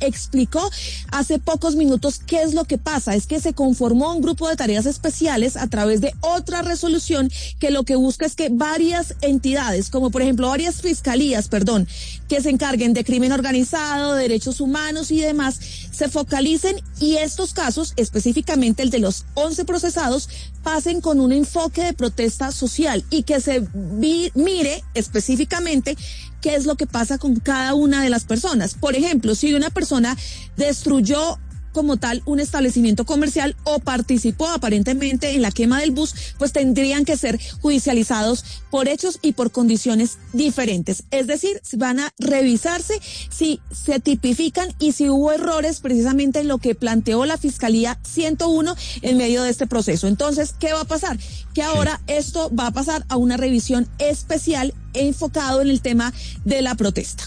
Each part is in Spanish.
explicó hace pocos minutos qué es lo que pasa. Es que se conformó un grupo de tareas especiales a través de otra resolución que lo que busca es que varias entidades, como por ejemplo varias fiscalías, que se encarguen de crimen organizado, de derechos humanos y demás, se focalicen y estos casos, específicamente el de los 11 procesados, pasen con un enfoque de protesta social y que se mire específicamente qué es lo que pasa con cada una de las personas. Por ejemplo, si una persona destruyó como tal un establecimiento comercial o participó aparentemente en la quema del bus, pues tendrían que ser judicializados por hechos y por condiciones diferentes. Es decir, van a revisarse si se tipifican y si hubo errores precisamente en lo que planteó la Fiscalía 101 en medio de este proceso. Entonces, ¿qué va a pasar? Que ahora esto va a pasar a una revisión especial enfocado en el tema de la protesta.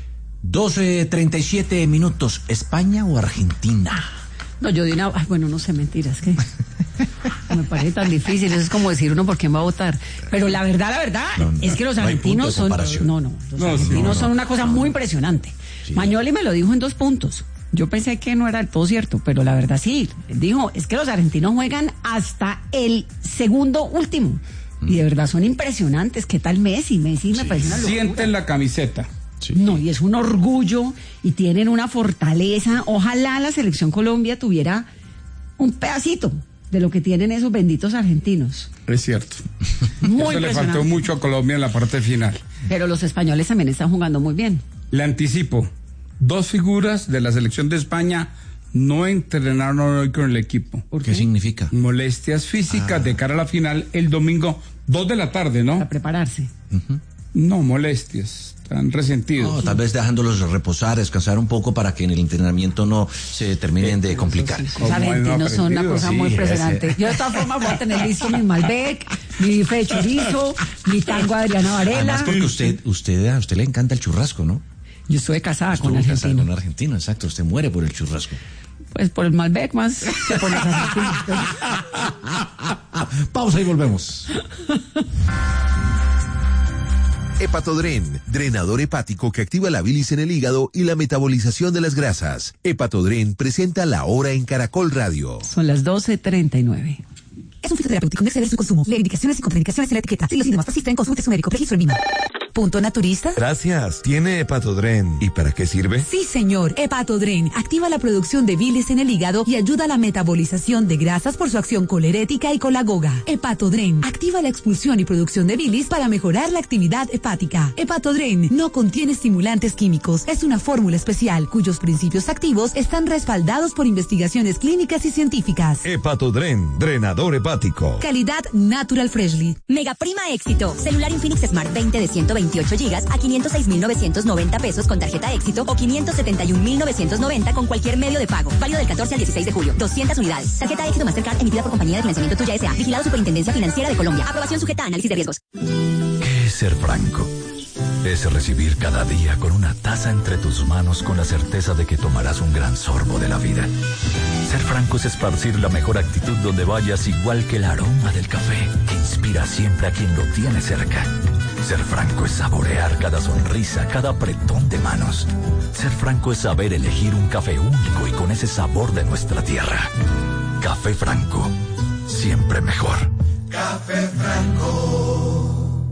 12:37 minutos, ¿España o Argentina? No, yo di una... Ay, bueno, no sé, mentiras, que me parece tan difícil, eso es como decir uno por quién va a votar. Pero la verdad, es que los argentinos son... Los argentinos son una cosa muy impresionante. Sí. Magnoli me lo dijo en 2 puntos. Yo pensé que no era del todo cierto, pero la verdad sí. Dijo, es que los argentinos juegan hasta el segundo último. Y de verdad son impresionantes. ¿Qué tal Messi? Messi me parece una locura. Sienten la camiseta. Sí. No, y es un orgullo y tienen una fortaleza. Ojalá la selección Colombia tuviera un pedacito de lo que tienen esos benditos argentinos. Es cierto. Muy Eso le faltó mucho a Colombia en la parte final. Pero los españoles también están jugando muy bien. Le anticipo, 2 figuras de la selección de España no entrenaron hoy con el equipo. ¿Por qué significa? Molestias físicas de cara a la final el domingo 2 de la tarde, ¿no? Para prepararse. No, molestias. Están resentidos. No, tal vez dejándolos reposar, descansar un poco para que en el entrenamiento no se terminen de complicar. Los argentinos son una cosa muy impresionante. Yo de todas formas voy a tener listo mi Malbec, mi bife de chorizo, mi tango Adriana Varela. Además porque a usted le encanta el churrasco, ¿no? Yo estoy casada con argentino. Casada con argentino, exacto. Usted muere por el churrasco. Pues por el Malbec más que por los argentinos. Pausa y volvemos. Hepatodren, drenador hepático que activa la bilis en el hígado y la metabolización de las grasas. Hepatodren presenta La Hora en Caracol Radio. Son las 12:39. Es un fitoterapéutico, no exceder su consumo. Lee indicaciones y contraindicaciones en la etiqueta. Si los síntomas persisten, consulte su médico. Registro en Lima. ¿Punto naturista? Gracias. ¿Tiene Hepatodren? ¿Y para qué sirve? Sí, señor. Hepatodren activa la producción de bilis en el hígado y ayuda a la metabolización de grasas por su acción colerética y colagoga. Hepatodren activa la expulsión y producción de bilis para mejorar la actividad hepática. Hepatodren no contiene estimulantes químicos. Es una fórmula especial cuyos principios activos están respaldados por investigaciones clínicas y científicas. Hepatodren, drenador hepático. Calidad Natural Freshly. Mega Prima Éxito. Celular Infinix Smart 20 de 128 gigas a 506,990 pesos con tarjeta Éxito o 571,990 con cualquier medio de pago. Válido del 14 al 16 de julio. 200 unidades. Tarjeta Éxito Mastercard emitida por Compañía de Financiamiento Tuya S.A. Vigilado Superintendencia Financiera de Colombia. Aprobación sujeta a análisis de riesgos. ¿Qué es ser franco? Es recibir cada día con una taza entre tus manos con la certeza de que tomarás un gran sorbo de la vida. Ser franco es esparcir la mejor actitud donde vayas, igual que el aroma del café que inspira siempre a quien lo tiene cerca. Ser franco es saborear cada sonrisa, cada apretón de manos. Ser franco es saber elegir un café único y con ese sabor de nuestra tierra. Café Franco, siempre mejor. Café Franco.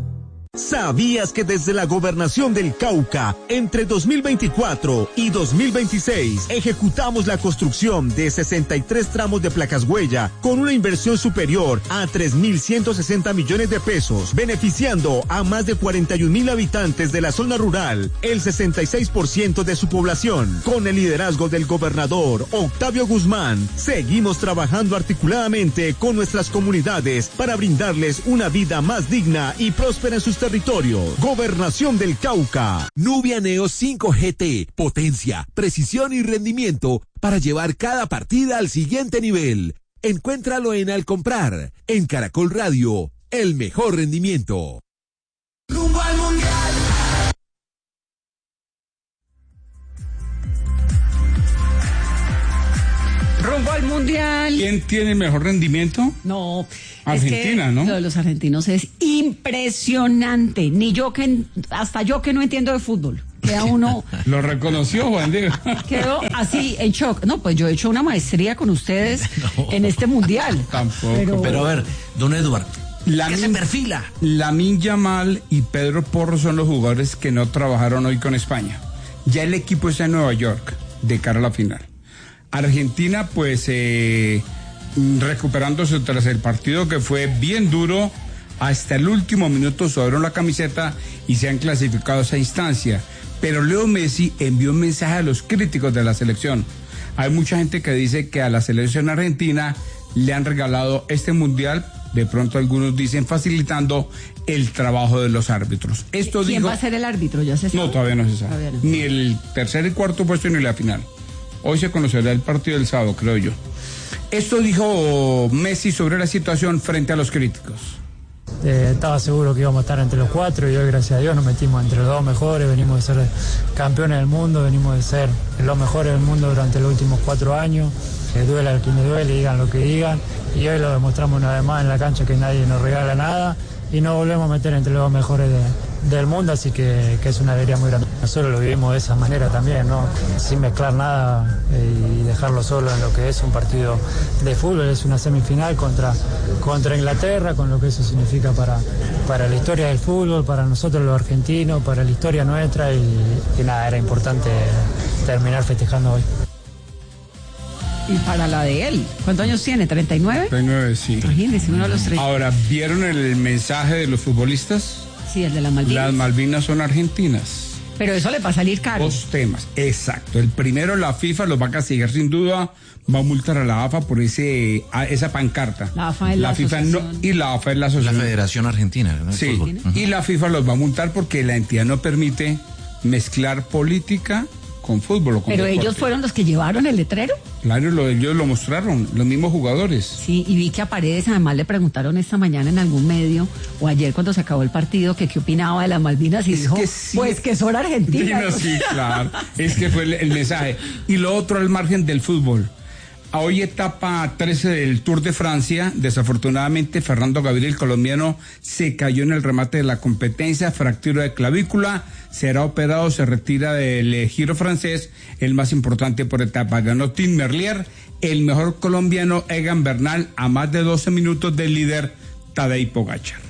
¿Sabías que desde la Gobernación del Cauca, entre 2024 y 2026, ejecutamos la construcción de 63 tramos de placas huella con una inversión superior a 3.160 millones de pesos, beneficiando a más de 41,000 habitantes de la zona rural, el 66% de su población? Con el liderazgo del gobernador Octavio Guzmán, seguimos trabajando articuladamente con nuestras comunidades para brindarles una vida más digna y próspera en sus territorios. Gobernación del Cauca. Nubia Neo 5 GT, potencia, precisión y rendimiento para llevar cada partida al siguiente nivel. Encuéntralo en Al Comprar. En Caracol Radio, el mejor rendimiento. Rumbo al Mundial. Rumbo al Mundial. ¿Quién tiene el mejor rendimiento? No, Argentina, es que ¿no? Lo de los argentinos es impresionante. Hasta yo que no entiendo de fútbol. queda uno... Lo reconoció, Juan Diego. Quedó así, en shock. No, pues yo he hecho una maestría con ustedes en este mundial. Tampoco. Pero a ver, don Eduardo, ¿qué se perfila? Lamine Yamal y Pedro Porro son los jugadores que no trabajaron hoy con España. Ya el equipo está en Nueva York, de cara a la final. Argentina, pues, recuperándose tras el partido que fue bien duro, hasta el último minuto sobraron la camiseta y se han clasificado a esa instancia. Pero Leo Messi envió un mensaje a los críticos de la selección. Hay mucha gente que dice que a la selección argentina le han regalado este mundial, de pronto algunos dicen facilitando el trabajo de los árbitros. ¿Quién va a ser el árbitro? ¿Ya se sabe? No, todavía no se sabe. No. Ni el tercer y cuarto puesto ni la final. Hoy se conocerá el partido del sábado, creo yo. Esto dijo Messi sobre la situación frente a los críticos. Estaba seguro que íbamos a estar entre los 4 y hoy, gracias a Dios, nos metimos entre los 2 mejores. Venimos de ser campeones del mundo, venimos de ser los mejores del mundo durante los últimos 4 años. Duela a quien le duele, digan lo que digan. Y hoy lo demostramos una vez más en la cancha, que nadie nos regala nada. Y nos volvemos a meter entre los 2 mejores del mundo, así que es una alegría muy grande. Nosotros lo vivimos de esa manera también, ¿no? Sin mezclar nada y dejarlo solo en lo que es un partido de fútbol. Es una semifinal contra Inglaterra, con lo que eso significa para la historia del fútbol, para nosotros los argentinos, para la historia nuestra, y nada, era importante terminar festejando hoy. Y para la de él, ¿cuántos años tiene? ¿39? 39, sí. Imagínese, uno de los 3. Ahora, ¿vieron el mensaje de los futbolistas? Sí, el de las Malvinas. Las Malvinas son argentinas. Pero eso le va a salir caro. 2 temas, exacto. El primero, la FIFA los va a castigar sin duda, va a multar a la AFA por esa pancarta. La AFA es la FIFA no, y la AFA es la asociación. La Federación Argentina, ¿no? Sí, y la FIFA los va a multar porque la entidad no permite mezclar política con fútbol o con Pero deporte. Ellos fueron los que llevaron el letrero. Claro, ellos lo mostraron, los mismos jugadores. Sí, y vi que a Paredes además le preguntaron esta mañana en algún medio o ayer cuando se acabó el partido que qué opinaba de las Malvinas y dijo, sí, pues que son argentinas. Sí, claro, es que fue el mensaje. Y lo otro al margen del fútbol. Hoy etapa 13 del Tour de Francia, desafortunadamente Fernando Gaviria, el colombiano, se cayó en el remate de la competencia, fractura de clavícula, será operado, se retira del Giro francés, el más importante por etapa. Ganó Tim Merlier, el mejor colombiano Egan Bernal, a más de 12 minutos del líder Tadej Pogačar.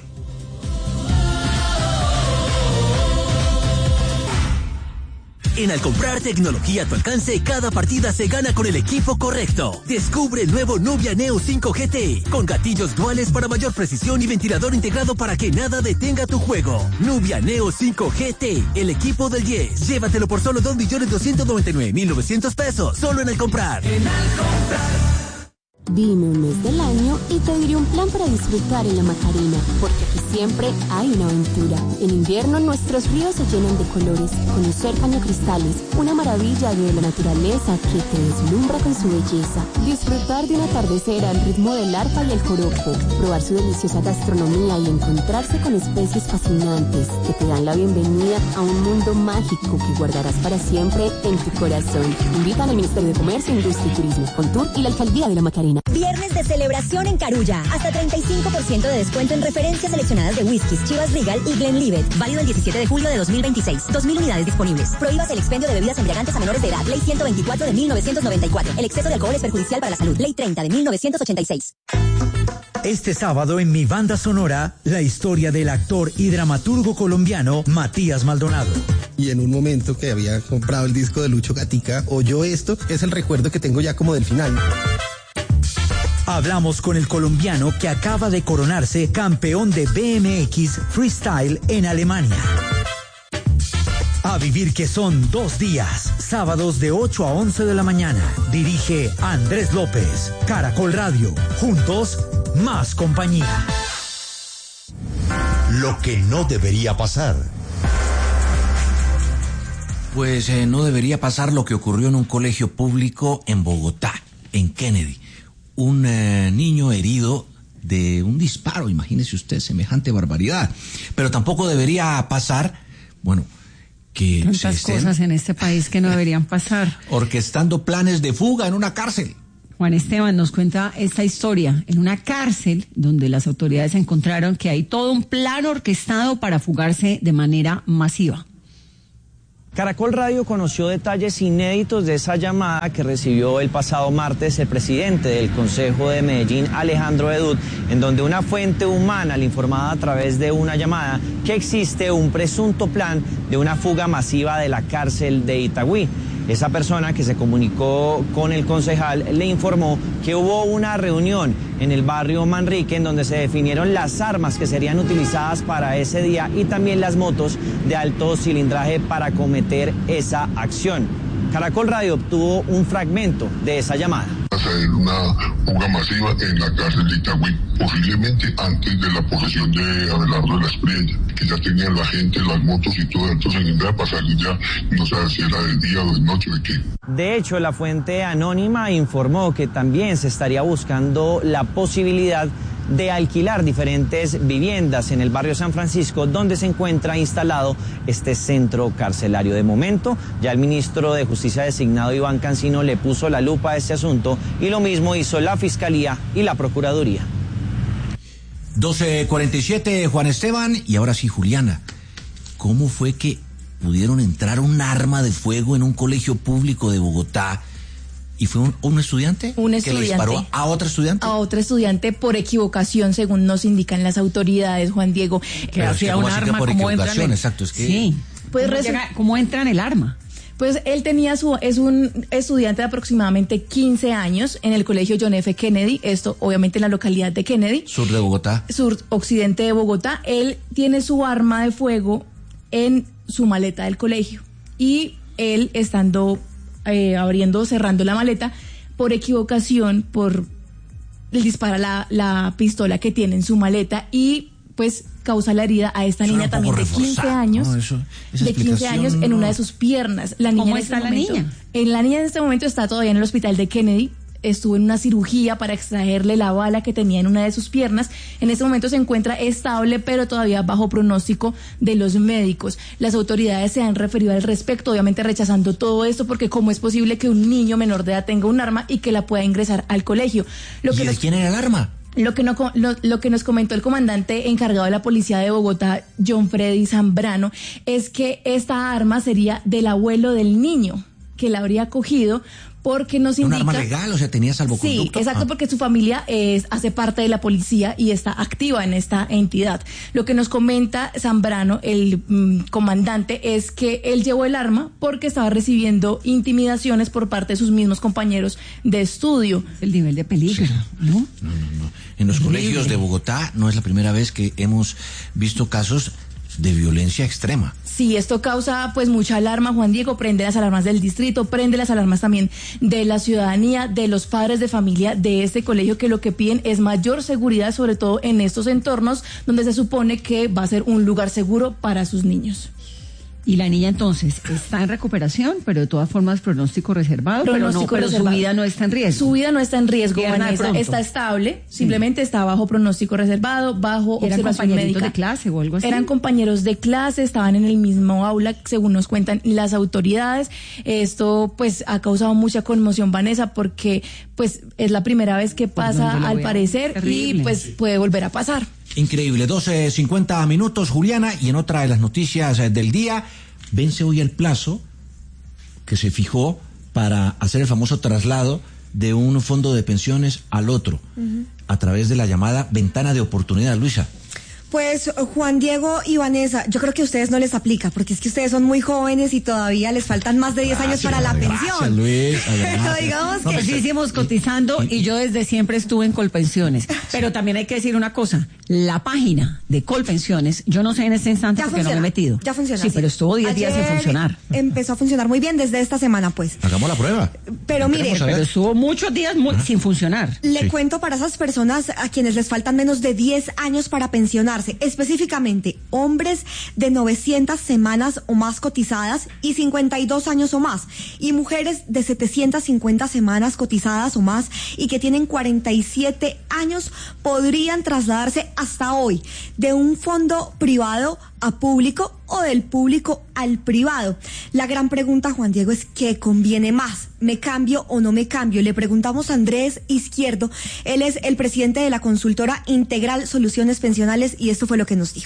En Al comprar tecnología a tu alcance, cada partida se gana con el equipo correcto. Descubre el nuevo Nubia Neo 5 GT, con gatillos duales para mayor precisión y ventilador integrado para que nada detenga tu juego. Nubia Neo 5 GT, el equipo del 10. Llévatelo por solo 2.299.900 pesos, solo en Al comprar. En Al comprar. Dime un mes del año y te diré un plan para disfrutar en la Macarena, porque aquí siempre hay una aventura. En invierno nuestros ríos se llenan de colores, conocer cañocristales, una maravilla de la naturaleza que te deslumbra con su belleza. Disfrutar de un atardecer al ritmo del arpa y el joropo, probar su deliciosa gastronomía y encontrarse con especies fascinantes que te dan la bienvenida a un mundo mágico que guardarás para siempre en tu corazón. Invitan al Ministerio de Comercio, Industria y Turismo, Contur y la Alcaldía de la Macarena. Viernes de celebración en Carulla. Hasta 35% de descuento en referencias seleccionadas de whiskies, Chivas Regal y Glenlivet. Válido el 17 de julio de 2026. 2.000 unidades disponibles. Prohíbas el expendio de bebidas embriagantes a menores de edad. Ley 124 de 1994. El exceso de alcohol es perjudicial para la salud. Ley 30 de 1986. Este sábado en Mi Banda Sonora, la historia del actor y dramaturgo colombiano Matías Maldonado. Y en un momento que había comprado el disco de Lucho Gatica, oyó esto, es el recuerdo que tengo ya como del final. Hablamos con el colombiano que acaba de coronarse campeón de BMX Freestyle en Alemania. A vivir que son 2 días, sábados de 8 a 11 de la mañana. Dirige Andrés López, Caracol Radio. Juntos, más compañía. Lo que no debería pasar. Pues no debería pasar lo que ocurrió en un colegio público en Bogotá, en Kennedy. Un niño herido de un disparo, imagínese usted semejante barbaridad. Pero tampoco debería pasar, bueno, que tantas cosas en este país que no deberían pasar. Orquestando planes de fuga en una cárcel. Juan Esteban nos cuenta esta historia en una cárcel donde las autoridades encontraron que hay todo un plan orquestado para fugarse de manera masiva. Caracol Radio conoció detalles inéditos de esa llamada que recibió el pasado martes el presidente del Consejo de Medellín, Alejandro Edut, en donde una fuente humana le informaba a través de una llamada que existe un presunto plan de una fuga masiva de la cárcel de Itagüí. Esa persona que se comunicó con el concejal le informó que hubo una reunión en el barrio Manrique en donde se definieron las armas que serían utilizadas para ese día y también las motos de alto cilindraje para cometer esa acción. Caracol Radio obtuvo un fragmento de esa llamada. Va a ser una fuga masiva en la cárcel de Itagüí, posiblemente antes de la posesión de Abelardo de la Espriella, que ya tenían la gente, las motos y todo, entonces ninguna pasar ya no sabe si era de día o de noche o de qué. De hecho, la fuente anónima informó que también se estaría buscando la posibilidad de alquilar diferentes viviendas en el barrio San Francisco, donde se encuentra instalado este centro carcelario. De momento, ya el ministro de Justicia designado, Iván Cancino, le puso la lupa a este asunto y lo mismo hizo la Fiscalía y la Procuraduría. 12:47, Juan Esteban, y ahora sí, Juliana, ¿cómo fue que pudieron entrar un arma de fuego en un colegio público de Bogotá? ¿Y fue un estudiante? Un estudiante. ¿Que le disparó a otra estudiante? A otra estudiante por equivocación, según nos indican las autoridades, Juan Diego. Que hacía un arma, por ¿cómo equivocación? Exacto, es que... Sí. Pues ¿cómo entra en el arma? Pues él es un estudiante de aproximadamente 15 años en el colegio John F. Kennedy, esto obviamente en la localidad de Kennedy. Sur de Bogotá. Sur-occidente de Bogotá. Él tiene su arma de fuego en su maleta del colegio. Y él, estando cerrando la maleta, por equivocación, le dispara la pistola que tiene en su maleta y pues causa la herida a esta niña también de 15 años. No, de 15 años en una de sus piernas. La niña ¿Cómo está la niña? La niña en este momento está todavía en el hospital de Kennedy. Estuvo en una cirugía para extraerle la bala que tenía en una de sus piernas. En este momento se encuentra estable, pero todavía bajo pronóstico de los médicos. Las autoridades se han referido al respecto, obviamente rechazando todo esto, porque cómo es posible que un niño menor de edad tenga un arma y que la pueda ingresar al colegio. ¿Y de quién era el arma? Lo que nos comentó el comandante encargado de la policía de Bogotá, John Freddy Zambrano, es que esta arma sería del abuelo del niño, que la habría cogido, porque nos indica... ¿Un arma legal? O sea, ¿tenía salvoconducto? Sí, exacto, porque su familia hace parte de la policía y está activa en esta entidad. Lo que nos comenta Zambrano, el comandante, es que él llevó el arma porque estaba recibiendo intimidaciones por parte de sus mismos compañeros de estudio. El nivel de peligro, sí. ¿No? No. En los colegios de Bogotá no es la primera vez que hemos visto casos de violencia extrema. Sí, esto causa pues mucha alarma, Juan Diego, prende las alarmas del distrito, prende las alarmas también de la ciudadanía, de los padres de familia de este colegio, que lo que piden es mayor seguridad, sobre todo en estos entornos donde se supone que va a ser un lugar seguro para sus niños. Y la niña entonces está en recuperación, pero de todas formas pronóstico reservado, pero su vida no está en riesgo. Su vida no está en riesgo, Vanessa, está estable, simplemente está bajo pronóstico reservado, bajo observación médica. ¿De clase o algo así? Eran compañeros de clase, estaban en el mismo aula, según nos cuentan las autoridades. Esto pues ha causado mucha conmoción, Vanessa, porque pues es la primera vez que pasa, al parecer, terrible. Y pues puede volver a pasar. Increíble, 12:50, Juliana, y en otra de las noticias del día, vence hoy el plazo que se fijó para hacer el famoso traslado de un fondo de pensiones al otro, a través de la llamada ventana de oportunidad, Luisa. Pues Juan Diego y Vanessa, yo creo que a ustedes no les aplica, porque es que ustedes son muy jóvenes y todavía les faltan más de 10 años para la pensión. Luis, pero digamos que... Pues sí, hicimos cotizando y yo desde siempre estuve en Colpensiones. Pero también hay que decir una cosa, la página de Colpensiones, yo no sé en este instante porque no me he metido. Ya funciona. Sí, pero estuvo 10 días sin funcionar. Empezó a funcionar muy bien desde esta semana, pues. Hagamos la prueba. Pero mire, pero estuvo muchos días sin funcionar. Le cuento para esas personas a quienes les faltan menos de 10 años para pensionarse, específicamente hombres de 900 semanas o más cotizadas y 52 años o más, y mujeres de 750 semanas cotizadas o más y que tienen 47 años, podrían trasladarse hasta hoy de un fondo privado a público o del público al privado. La gran pregunta, Juan Diego, es ¿qué conviene más? ¿Me cambio o no me cambio? Le preguntamos a Andrés Izquierdo, él es el presidente de la consultora Integral Soluciones Pensionales, y esto fue lo que nos dijo.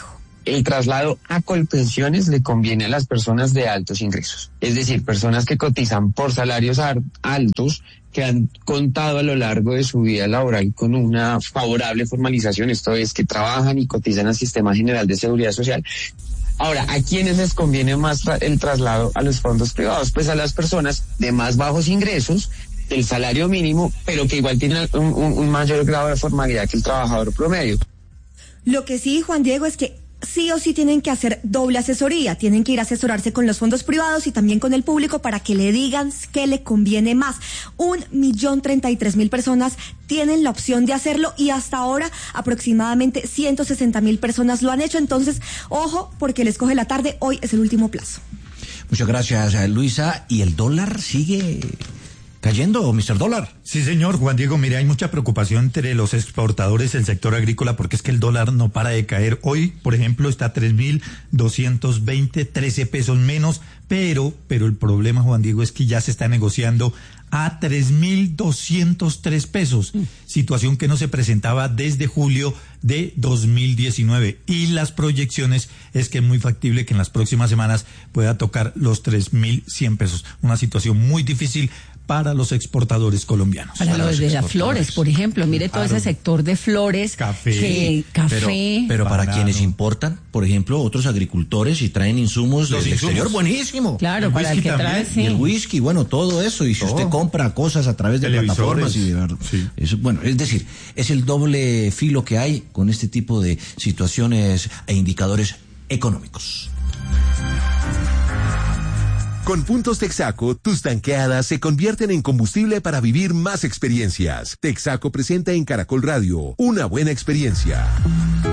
El traslado a Colpensiones le conviene a las personas de altos ingresos, es decir, personas que cotizan por salarios altos, que han contado a lo largo de su vida laboral con una favorable formalización, esto es, que trabajan y cotizan al Sistema General de Seguridad Social. Ahora, ¿a quiénes les conviene más el traslado a los fondos privados? Pues a las personas de más bajos ingresos, del salario mínimo, pero que igual tienen un mayor grado de formalidad que el trabajador promedio. Lo que sí, Juan Diego, es que sí o sí tienen que hacer doble asesoría, tienen que ir a asesorarse con los fondos privados y también con el público para que le digan qué le conviene más. 1.033.000 personas tienen la opción de hacerlo y hasta ahora aproximadamente 160.000 personas lo han hecho, entonces ojo porque les coge la tarde, hoy es el último plazo. Muchas gracias, Luisa. ¿Y el dólar sigue cayendo, Mr. Dólar? Sí, señor Juan Diego, mire, hay mucha preocupación entre los exportadores del sector agrícola porque es que el dólar no para de caer. Hoy, por ejemplo, está 3.220, 13 pesos menos, pero el problema, Juan Diego, es que ya se está negociando a 3.203 pesos, situación que no se presentaba desde julio de 2019 y las proyecciones es que es muy factible que en las próximas semanas pueda tocar los 3.100 pesos, una situación muy difícil para los exportadores colombianos. Para los de las flores, por ejemplo, mire todo ese sector de flores, café. Pero para quienes importan, por ejemplo, otros agricultores y traen insumos del exterior, buenísimo. Claro, para el que trae, sí. Y el whisky, bueno, todo eso. Y si usted compra cosas a través de plataformas y eso, bueno, es decir, es el doble filo que hay con este tipo de situaciones e indicadores económicos. Con puntos Texaco, tus tanqueadas se convierten en combustible para vivir más experiencias. Texaco presenta en Caracol Radio una buena experiencia.